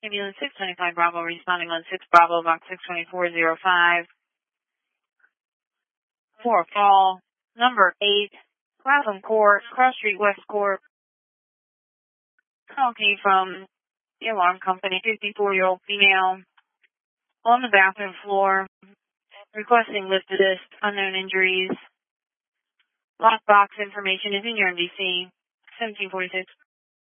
Ambulance 625 Bravo responding on 6 Bravo, box 62405. For a fall, number 8, Clapham Court, Cross Street, West Court. Call came from the alarm company, 54-year-old female, on the bathroom floor, requesting lift assist, unknown injuries. Lockbox information is in your MDC, 1746.